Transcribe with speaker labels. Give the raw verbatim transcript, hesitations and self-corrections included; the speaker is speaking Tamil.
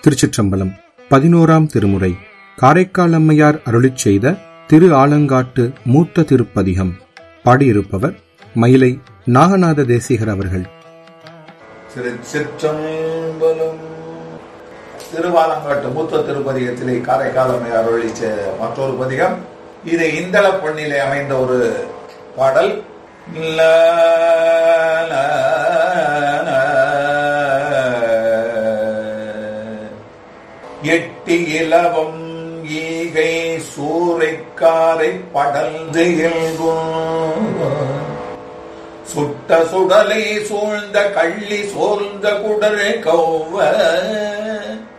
Speaker 1: திருச்சிற்றம்பலம். பதினோராம் திருமுறை காரைக்கால் அம்மையார் அருளிச் செய்த திரு ஆலங்காட்டு மூத்த திருப்பதிகம். பாடியிருப்பவர் மயிலை நாகநாத தேசிகர் அவர்கள்.
Speaker 2: திருச்சிற்றம்பலம். திருவாலங்காட்டு மூத்த திருப்பதிகத்திலே காரைக்கால் அம்மையார் அருளிச் செய்த மற்றொரு பதிகம். இது இந்தள பொன்னிலே அமைந்த ஒரு பாடல். எட்டி இலவம் ஈகை சூறைக்காரை படல்ந்து எல்கும் சுட்ட சுடலை சூழ்ந்த கள்ளி சோர்ந்த குடல் கௌவ